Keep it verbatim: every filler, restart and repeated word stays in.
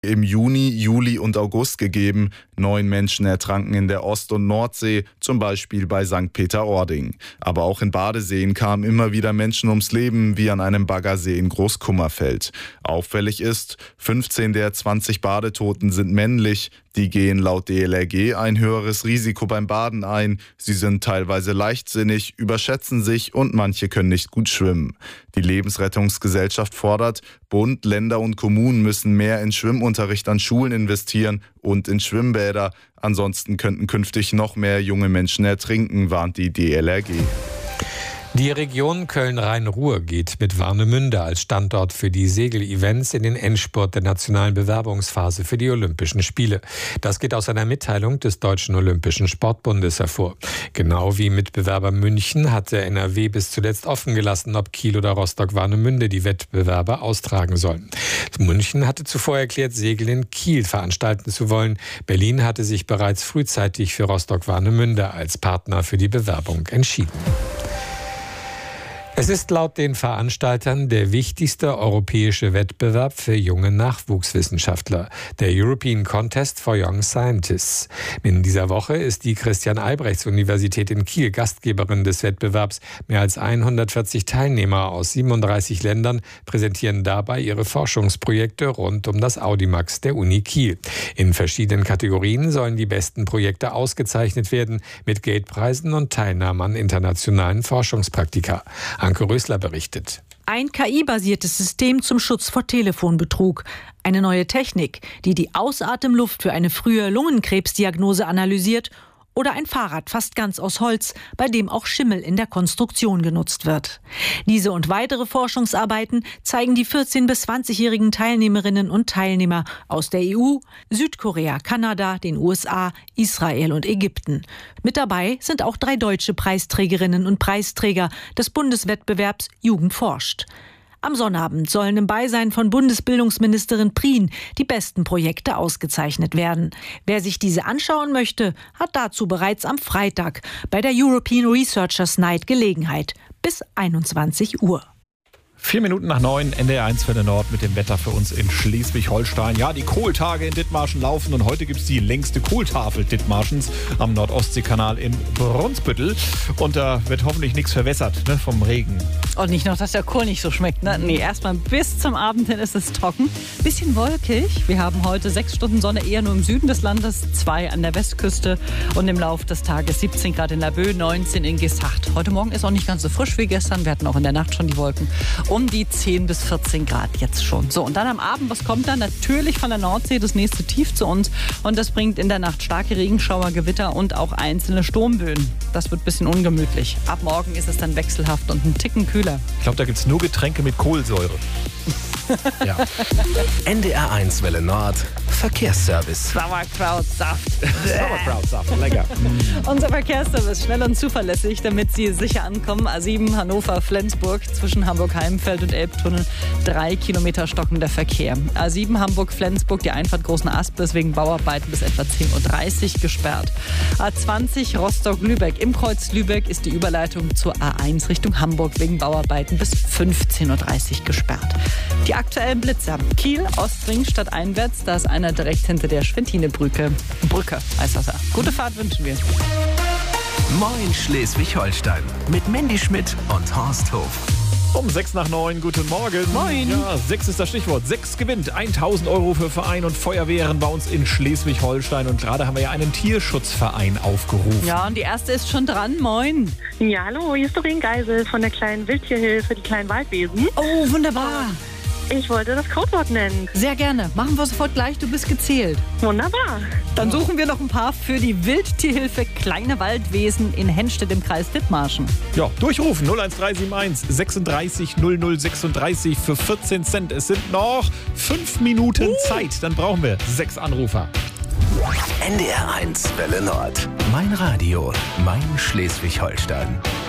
im Juni, Juli und August gegeben. Neun Menschen ertranken in der Ost- und Nordsee, zum Beispiel bei Sankt Peter-Ording. Aber auch in Badeseen kamen immer wieder Menschen ums Leben, wie an einem Baggersee in Großkummerfeld. Auffällig ist, fünfzehn der zwanzig Badetoten sind männlich. Die gehen laut D L R G ein höheres Risiko beim Baden ein. Sie sind teilweise leichtsinnig, überschätzen sich und manche können nicht gut schwimmen. Die Lebensrettungsgesellschaft fordert, Bund, Länder und Kommunen müssen mehr in Schwimmunterricht an Schulen investieren und in Schwimmbäder. Ansonsten könnten künftig noch mehr junge Menschen ertrinken, warnt die D L R G. Die Region Köln-Rhein-Ruhr geht mit Warnemünde als Standort für die Segel-Events in den Endspurt der nationalen Bewerbungsphase für die Olympischen Spiele. Das geht aus einer Mitteilung des Deutschen Olympischen Sportbundes hervor. Genau wie Mitbewerber München hat der N R W bis zuletzt offen gelassen, ob Kiel oder Rostock-Warnemünde die Wettbewerbe austragen sollen. München hatte zuvor erklärt, Segel in Kiel veranstalten zu wollen. Berlin hatte sich bereits frühzeitig für Rostock-Warnemünde als Partner für die Bewerbung entschieden. Es ist laut den Veranstaltern der wichtigste europäische Wettbewerb für junge Nachwuchswissenschaftler, der European Contest for Young Scientists. In dieser Woche ist die Christian-Albrechts-Universität in Kiel Gastgeberin des Wettbewerbs. Mehr als hundertvierzig Teilnehmer aus siebenunddreißig Ländern präsentieren dabei ihre Forschungsprojekte rund um das Audimax der Uni Kiel. In verschiedenen Kategorien sollen die besten Projekte ausgezeichnet werden, mit Geldpreisen und Teilnahme an internationalen Forschungspraktika. Anke Rösler berichtet. Ein K I-basiertes System zum Schutz vor Telefonbetrug. Eine neue Technik, die die Ausatemluft für eine frühe Lungenkrebsdiagnose analysiert. Oder ein Fahrrad fast ganz aus Holz, bei dem auch Schimmel in der Konstruktion genutzt wird. Diese und weitere Forschungsarbeiten zeigen die vierzehn- bis zwanzigjährigen Teilnehmerinnen und Teilnehmer aus der E U, Südkorea, Kanada, den U S A, Israel und Ägypten. Mit dabei sind auch drei deutsche Preisträgerinnen und Preisträger des Bundeswettbewerbs Jugend forscht. Am Sonnabend sollen im Beisein von Bundesbildungsministerin Prien die besten Projekte ausgezeichnet werden. Wer sich diese anschauen möchte, hat dazu bereits am Freitag bei der European Researchers Night Gelegenheit bis einundzwanzig Uhr. Vier Minuten nach neun, N D R eins Welle Nord mit dem Wetter für uns in Schleswig-Holstein. Ja, die Kohltage in Dithmarschen laufen und heute gibt es die längste Kohltafel Dithmarschens am Nordostseekanal in Brunsbüttel. Und da wird hoffentlich nichts verwässert, ne, vom Regen. Und nicht noch, dass der Kohl nicht so schmeckt, ne? Nee, erstmal bis zum Abend hin ist es trocken. Bisschen wolkig. Wir haben heute sechs Stunden Sonne eher nur im Süden des Landes, zwei an der Westküste und im Laufe des Tages siebzehn Grad in Laboe, neunzehn in Gesacht. Heute Morgen ist auch nicht ganz so frisch wie gestern. Wir hatten auch in der Nacht schon die Wolken. Um die zehn bis vierzehn Grad jetzt schon. So, und dann am Abend, was kommt dann? Natürlich von der Nordsee das nächste Tief zu uns. Und das bringt in der Nacht starke Regenschauer, Gewitter und auch einzelne Sturmböen. Das wird ein bisschen ungemütlich. Ab morgen ist es dann wechselhaft und ein Ticken kühler. Ich glaube, da gibt es nur Getränke mit Kohlsäure. Ja. N D R eins Welle Nord, Verkehrsservice. Sauerkrautsaft. Sauerkrautsaft, lecker. Unser Verkehrsservice, schnell und zuverlässig, damit Sie sicher ankommen. A sieben Hannover-Flensburg zwischen Hamburg-Heimfeld und Elbtunnel. Drei Kilometer stockender Verkehr. A sieben Hamburg-Flensburg, die Einfahrt Großen Aspen ist wegen Bauarbeiten bis etwa zehn Uhr dreißig gesperrt. A zwanzig Rostock-Lübeck. Im Kreuz Lübeck ist die Überleitung zur A eins Richtung Hamburg wegen Bauarbeiten bis fünfzehn Uhr dreißig gesperrt. Die aktuellen Blitzer. Kiel, Ostring, stadteinwärts. Da ist einer direkt hinter der Schwentine-Brücke. Brücke heißt das ja. Gute Fahrt wünschen wir. Moin Schleswig-Holstein mit Mandy Schmidt und Horst Hof. Um sechs nach neun, guten Morgen. Moin. Ja, sechs ist das Stichwort. Sechs gewinnt tausend Euro für Verein und Feuerwehren bei uns in Schleswig-Holstein. Und gerade haben wir ja einen Tierschutzverein aufgerufen. Ja, und die erste ist schon dran. Moin. Ja, hallo, hier ist Doreen Geisel von der kleinen Wildtierhilfe, die kleinen Waldwesen. Oh, wunderbar. Ich wollte das Codewort nennen. Sehr gerne. Machen wir sofort gleich. Du bist gezählt. Wunderbar. Dann suchen wir noch ein paar für die Wildtierhilfe Kleine Waldwesen in Hennstedt im Kreis Dithmarschen. Ja, durchrufen null eins drei sieben eins sechsunddreißig null null sechsunddreißig für vierzehn Cent. Es sind noch fünf Minuten uh. Zeit. Dann brauchen wir sechs Anrufer. N D R eins Welle Nord. Mein Radio, mein Schleswig-Holstein.